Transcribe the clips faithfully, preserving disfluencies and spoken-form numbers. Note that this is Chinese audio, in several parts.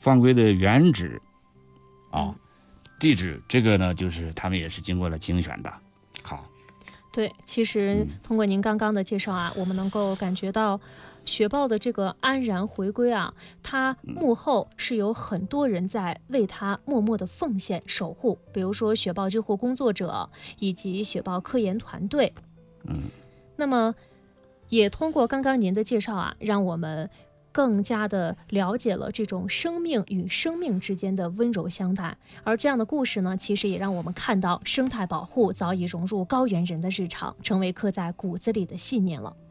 方龟的原址啊、地址，这个呢就是他们也是经过了精选的。好， 对，其实通过您刚刚的介绍啊，我们能够感觉到雪豹的这个安然回归啊，它幕后是有很多人在为它默默的奉献守护，比如说雪豹救护工作者以及雪豹科研团队。 嗯， 那么也通过刚刚您的介绍啊，让我们更加的了解了这种生命与生命之间的温柔相待。而这样的故事呢，其实也让我们看到生态保护早已融入高原人的日常，成为刻在骨子里的信念了。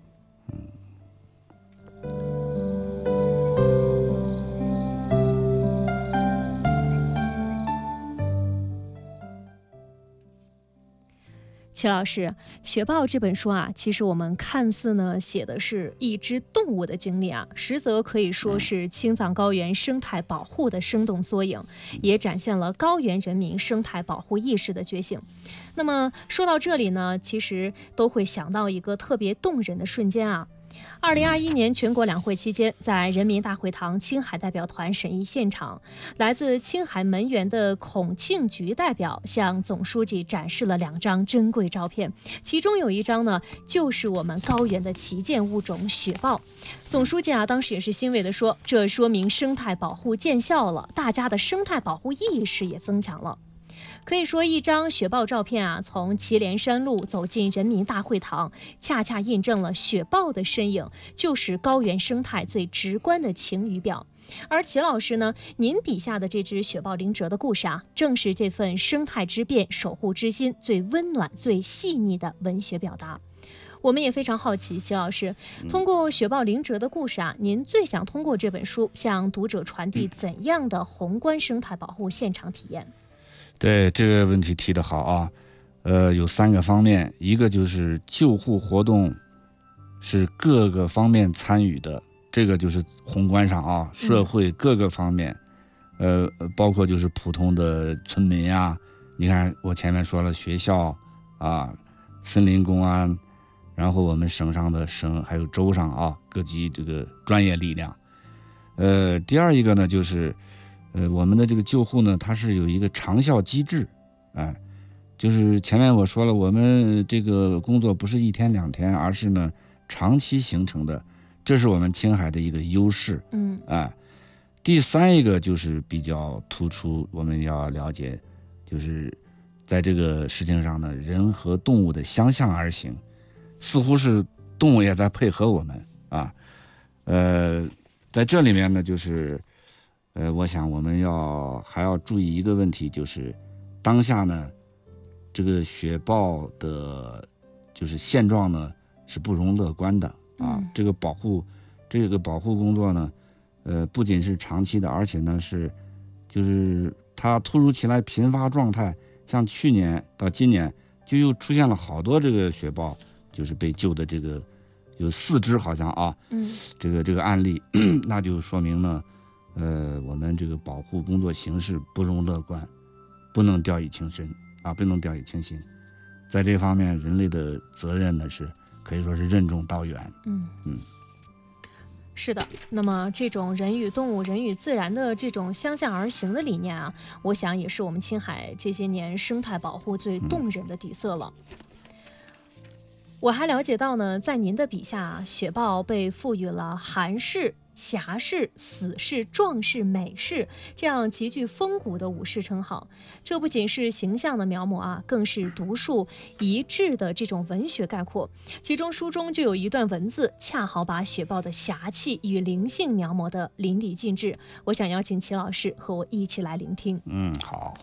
齐老师，《雪豹》这本书啊，其实我们看似呢写的是一只动物的经历啊，实则可以说是青藏高原生态保护的生动缩影，也展现了高原人民生态保护意识的觉醒。那么说到这里呢，其实都会想到一个特别动人的瞬间啊。二零二一年全国两会期间，在人民大会堂青海代表团审议现场，来自青海门源的孔庆菊代表向总书记展示了两张珍贵照片，其中有一张呢，就是我们高原的旗舰物种雪豹。总书记啊，当时也是欣慰地说，这说明生态保护见效了，大家的生态保护意识也增强了。可以说，一张雪豹照片啊，从祁连山路走进人民大会堂，恰恰印证了雪豹的身影就是高原生态最直观的晴雨表。而齐老师呢，您笔下的这只雪豹林哲的故事啊，正是这份生态之变、守护之心最温暖、最细腻的文学表达。我们也非常好奇，齐老师，通过雪豹林哲的故事啊，您最想通过这本书向读者传递怎样的宏观生态保护现场体验？ 对，这个问题提得好啊，呃，有三个方面，一个就是救护活动是各个方面参与的，这个就是宏观上啊，社会各个方面，嗯、呃，包括就是普通的村民呀，你看我前面说了学校啊，森林公安，然后我们省上的省还有州上啊，各级这个专业力量，呃，第二一个呢就是。呃，我们的这个救护呢，它是有一个长效机制，哎，就是前面我说了，我们这个工作不是一天两天，而是呢长期形成的，这是我们青海的一个优势， 嗯， 哎，第三一个就是比较突出，我们要了解，就是在这个事情上呢，人和动物的相向而行，似乎是动物也在配合我们啊，呃，在这里面呢，就是。呃，我想我们要还要注意一个问题，就是当下呢，这个雪豹的，就是现状呢是不容乐观的啊。 嗯、 这个保护，这个保护工作呢，呃，不仅是长期的，而且呢是，就是它突如其来频发状态，像去年到今年就又出现了好多这个雪豹，就是被救的这个有四只好像啊， 嗯， 这个这个案例，那就说明呢。呃，我们这个保护工作形势不容乐观，不能掉以轻心啊，不能掉以轻心。在这方面，人类的责任呢是可以说是任重道远。 嗯嗯， 是的。那么这种人与动物、人与自然的这种相向而行的理念啊，我想也是我们青海这些年生态保护最动人的底色了。嗯，我还了解到呢，在您的笔下，雪豹被赋予了韩氏、侠士、死士、壮士、美士这样极具风骨的武士称号，这不仅是形象的描摹啊，更是独树一帜的这种文学概括。其中书中就有一段文字，恰好把雪豹的侠气与灵性描摹得淋漓尽致。我想邀请齐老师和我一起来聆听。 嗯，好。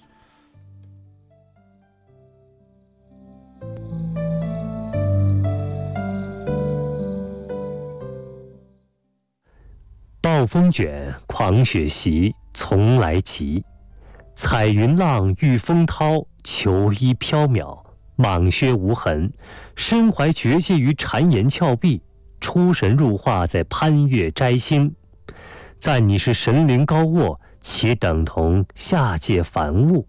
暴风卷，狂雪袭，从来急。彩云浪，遇风涛，裘衣飘渺，蟒靴无痕，身怀绝技于谗岩峭壁，出神入化在攀月摘星。赞你是神灵高卧，且等同下界凡物。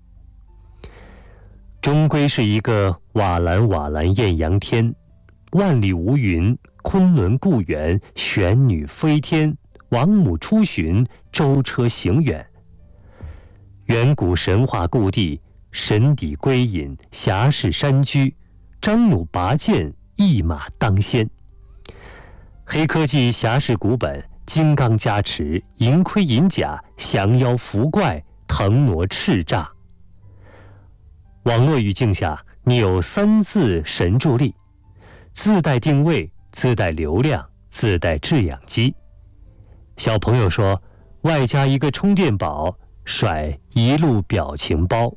终归是一个瓦蓝瓦蓝艳阳天，万里无云，昆仑故园，玄女飞天。 王母出巡，舟车行远。远古神话故地，神邸归隐，侠士山居，张弩拔剑，一马当先。黑科技侠士古本，金刚加持，银盔银甲，降妖伏怪，腾挪叱咤。网络语境下，你有三字神助力，自带定位，自带流量，自带制氧机。小朋友说，外加一个充电宝，甩一路表情包。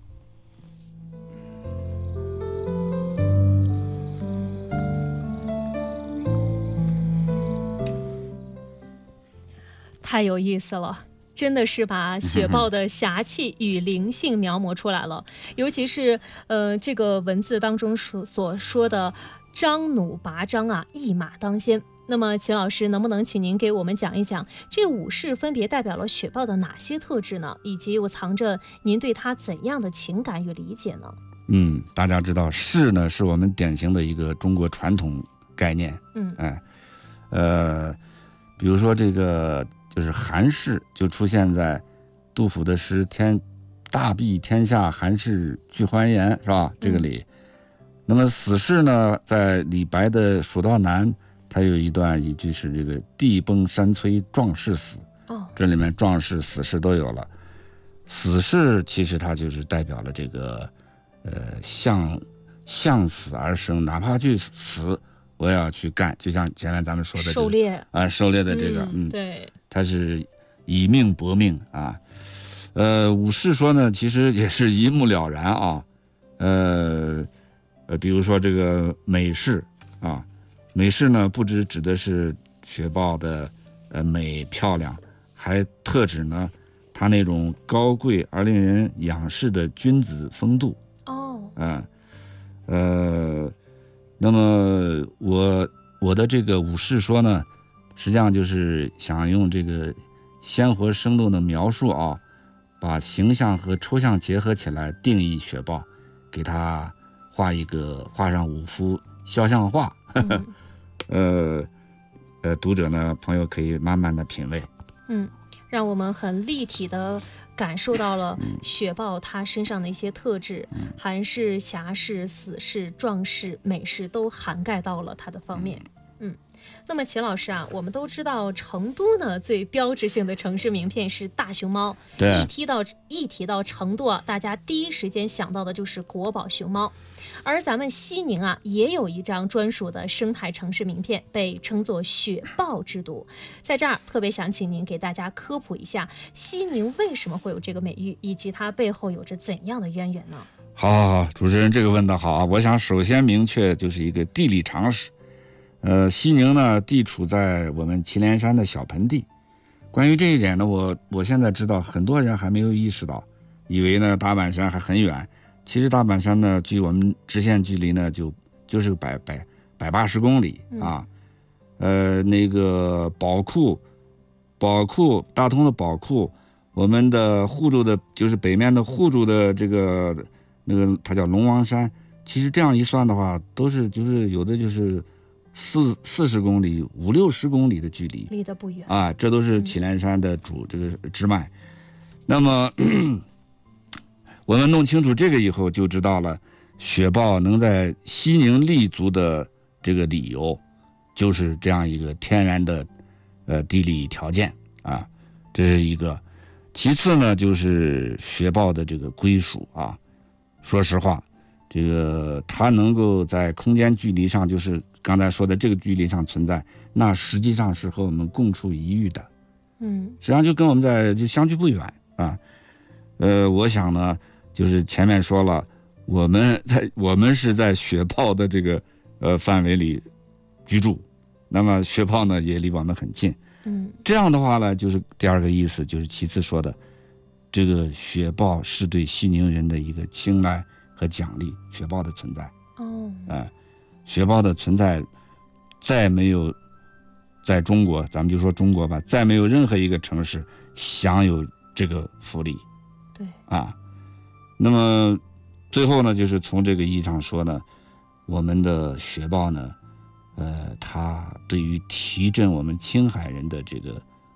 太有意思了，真的是把雪豹的侠气与灵性描摹出来了。尤其是呃这个文字当中所所说的张弩拔张啊，一马当先。那么秦老师能不能请您给我们讲一讲这武士分别代表了雪豹的哪些特质呢？以及又藏着您对它怎样的情感与理解呢？ 嗯，大家知道士呢是我们典型的一个中国传统概念。 嗯， 哎，呃，比如说这个就是韩氏，就出现在杜甫的诗天大庇天下韩氏俱欢颜，是吧？这个里。嗯、那么死士呢，在李白的《蜀道难》，他有一段一句是这个地崩山摧壮士死。 哦， 这里面壮士死士都有了。死士其实它就是代表了这个呃向向死而生，哪怕去死我也要去干，就像前面咱们说的、这个、 狩猎啊，狩猎的这个， 嗯，嗯对， 他是以命搏命啊。呃，武士说呢，其实也是一目了然啊。呃呃，比如说这个美式啊，美式呢不只指的是雪豹的呃美漂亮，还特指呢他那种高贵而令人仰视的君子风度。 哦， 嗯，呃。那么我我的这个武士说呢，实际上就是想用这个鲜活生动的描述啊，把形象和抽象结合起来定义雪豹，给它画一个画上五幅肖像画。嗯、呃呃，读者呢朋友可以慢慢的品味。 嗯，让我们很立体的感受到了雪豹它身上的一些特质， 嗯、 韩式、侠式、死式、壮士、美式都涵盖到了它的方面。嗯，那么秦老师啊，我们都知道成都呢最标志性的城市名片是大熊猫。 对， 一提到一提到成都啊，大家第一时间想到的就是国宝熊猫。而咱们西宁啊，也有一张专属的生态城市名片，被称作雪豹之都。在这儿特别想请您给大家科普一下，西宁为什么会有这个美誉，以及它背后有着怎样的渊源呢？ 好好好，主持人这个问得好啊！我想首先明确就是一个地理常识。呃，西宁呢，地处在我们祁连山的小盆地。关于这一点呢，我我现在知道很多人还没有意识到，以为呢大板山还很远。其实大板山呢，距我们直线距离呢，就就是百百百八十公里啊。嗯、呃，那个宝库，宝库大通的宝库，我们的互助的，就是北面的互助的这个那个，它叫龙王山。其实这样一算的话，都是就是有的就是四四十公里、五六十公里的距离， 离得不远啊。这都是祁连山的主、嗯、这个支脉。那么。我们弄清楚这个以后，就知道了雪豹能在西宁立足的这个理由，就是这样一个天然的呃地理条件啊，这是一个。其次呢，就是雪豹的这个归属啊。说实话，这个它能够在空间距离上，就是刚才说的这个距离上存在，那实际上是和我们共处一隅的。 嗯， 实际上就跟我们在就相距不远啊。呃，我想呢。就是前面说了，我们在我们是在雪豹的这个呃范围里居住，那么雪豹呢也离我们很近。 嗯， 这样的话呢，就是第二个意思，就是其次说的，这个雪豹是对西宁人的一个青睐和奖励。雪豹的存在， 哦， 呃，雪豹的存在，再没有在中国，咱们就说中国吧，再没有任何一个城市享有这个福利。 对， 啊。那么最后呢，就是从这个意义上说呢，我们的雪豹呢，呃，它对于提振我们青海人的这个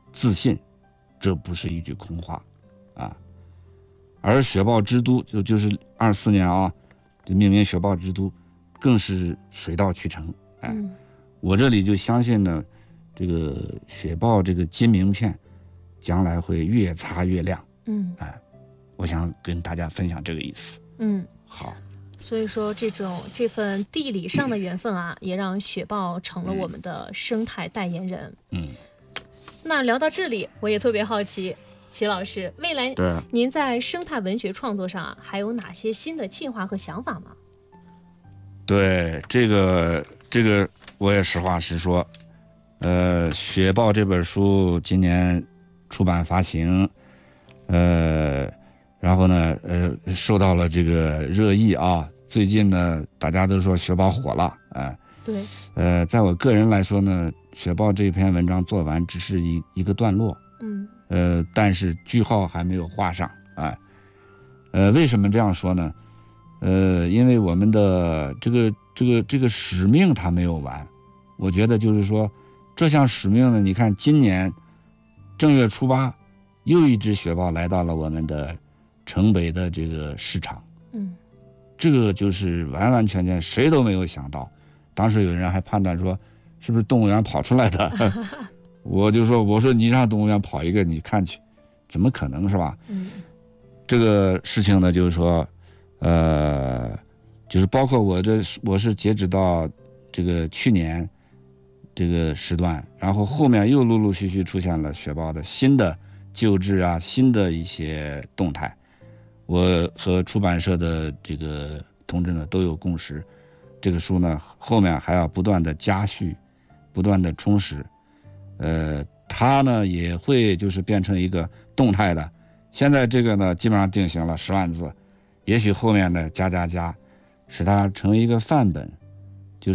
自信，这不是一句空话啊。而雪豹之都就就是二四年啊，这命名雪豹之都，更是水到渠成。哎， 嗯我这里就相信呢，这个雪豹这个金名片，将来会越擦越亮。 嗯我想跟大家分享这个意思。 嗯。 好， 所以说，这种这份地理上的缘分啊，也让雪豹成了我们的生态代言人。 嗯， 那聊到这里，我也特别好奇，齐老师，未来对， 您在生态文学创作上啊，还有哪些新的计划和想法吗？ 对，这个这个我也实话实说，呃，雪豹这本书今年出版发行，呃，然后呢，呃，受到了这个热议啊。最近呢，大家都说雪豹火了，哎、呃， 对， 呃，在我个人来说呢，雪豹这篇文章做完只是一一个段落， 嗯呃，但是句号还没有画上，哎、呃，呃，为什么这样说呢？呃，因为我们的这个这个这个使命它没有完，我觉得就是说，这项使命呢，你看今年正月初八，又一只雪豹来到了我们的城北的这个市场， 嗯这个就是完完全全谁都没有想到，当时有人还判断说，是不是动物园跑出来的？我就说，我说你让动物园跑一个，你看去，怎么可能是吧？ 嗯这个事情呢，就是说。呃，就是包括我这，我是截止到这个去年这个时段，然后后面又陆陆续续出现了雪豹的新的救治啊，新的一些动态。我和出版社的这个同志呢都有共识，这个书呢后面还要不断的加续，不断的充实。呃，它呢也会就是变成一个动态的。现在这个呢基本上定型了十万字。也许后面的加加加，使它成为一个范本，就是，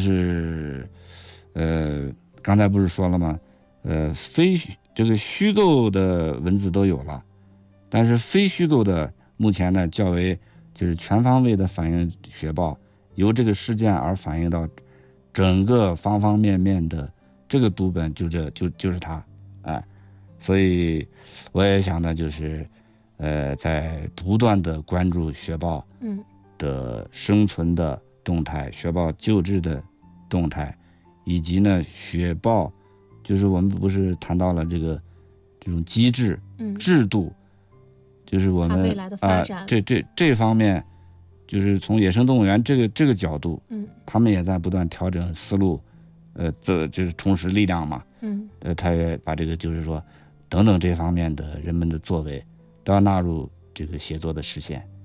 呃，刚才不是说了吗？呃，非这个虚构的文字都有了，但是非虚构的目前呢较为就是全方位的反映雪豹由这个事件而反映到整个方方面面的这个读本就这就就是它，哎，所以我也想呢就是。呃，在不断的关注雪豹嗯的生存的动态、雪豹救治的动态，以及呢雪豹，就是我们不是谈到了这个这种机制、 嗯制度，就是我们它未来的发展啊、这这这方面，就是从野生动物园这个这个角度， 嗯他们也在不断调整思路，呃，这就是充实力量嘛， 嗯呃，他也把这个就是说等等这方面的人们的作为。都要纳入这个写作的实现。